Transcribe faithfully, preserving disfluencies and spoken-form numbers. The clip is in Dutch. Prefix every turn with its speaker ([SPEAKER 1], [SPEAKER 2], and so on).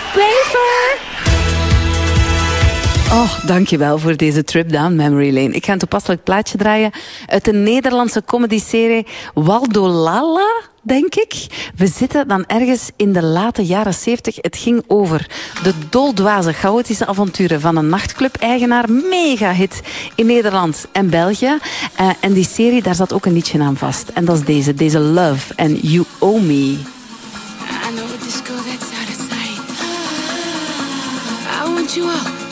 [SPEAKER 1] Waver. Oh, dankjewel voor deze trip down memory lane. Ik ga een toepasselijk plaatje draaien uit de Nederlandse comedyserie Waldo Lala, denk ik. We zitten dan ergens in de late jaren zeventig. Het ging over de doldwaze, chaotische avonturen van een nachtclub-eigenaar. Mega hit in Nederland en België. Uh, en die serie, daar zat ook een liedje aan vast. En dat is deze, deze Love and You Owe Me.
[SPEAKER 2] I know a disco that's out of sight. I want you out.